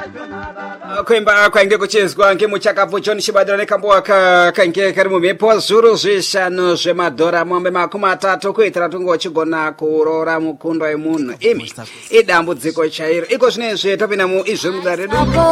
kwemba kwainge kuchezwa ngemuchakapu John Shibadira nekambo kange kari mumhepo zuru zvishanu zvemadhora mombe 30 kuitira tungochigona kurora mukundo yemunhu imi idambudziko chairo iko zvinezve topinda mu izvi mudaredu